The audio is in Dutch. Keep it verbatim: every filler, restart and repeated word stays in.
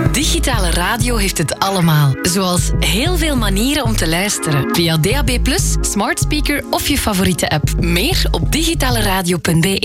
Digitale radio heeft het allemaal. Zoals heel veel manieren om te luisteren. Via D A B plus, smart speaker of je favoriete app. Meer op digitaleradio punt be.